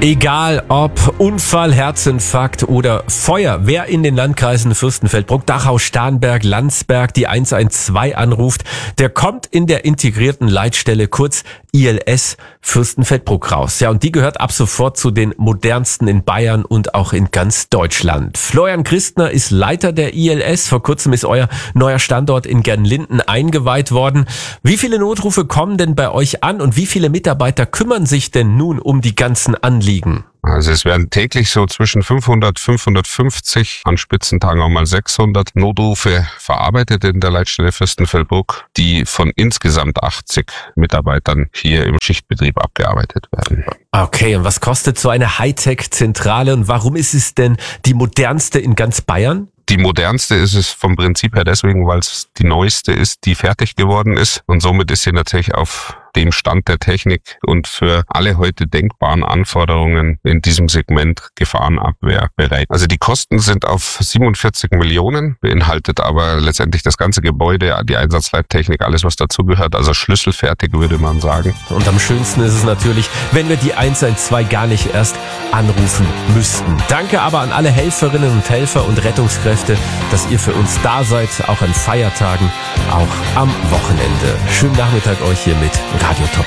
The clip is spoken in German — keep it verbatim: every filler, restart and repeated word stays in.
Egal ob Unfall, Herzinfarkt oder Feuer, wer in den Landkreisen Fürstenfeldbruck, Dachau, Starnberg, Landsberg die eins eins zwei anruft, der kommt in der integrierten Leitstelle, kurz I L S Fürstenfeldbruck raus. Ja, und die gehört ab sofort zu den modernsten in Bayern und auch in ganz Deutschland. Florian Christner ist Leiter der I L S. Vor kurzem ist euer neuer Standort in Gernlinden eingeweiht worden. Wie viele Notrufe kommen denn bei euch an und wie viele Mitarbeiter kümmern sich denn nun um die ganzen Anliegen? Also es werden täglich so zwischen fünfhundert, fünfhundertfünfzig, an Spitzentagen auch mal sechshundert Notrufe verarbeitet in der Leitstelle Fürstenfeldbruck, die von insgesamt achtzig Mitarbeitern hier im Schichtbetrieb abgearbeitet werden. Okay, und was kostet so eine Hightech-Zentrale und warum ist es denn die modernste in ganz Bayern? Die modernste ist es vom Prinzip her deswegen, weil es die neueste ist, die fertig geworden ist, und somit ist sie natürlich auf dem Stand der Technik und für alle heute denkbaren Anforderungen in diesem Segment Gefahrenabwehr bereit. Also die Kosten sind auf siebenundvierzig Millionen, beinhaltet aber letztendlich das ganze Gebäude, die Einsatzleittechnik, alles was dazugehört, also schlüsselfertig würde man sagen. Und am schönsten ist es natürlich, wenn wir die eins eins zwei gar nicht erst anrufen müssten. Danke aber an alle Helferinnen und Helfer und Rettungskräfte, dass ihr für uns da seid, auch an Feiertagen, auch am Wochenende. Schönen Nachmittag euch hier mit Radio Top.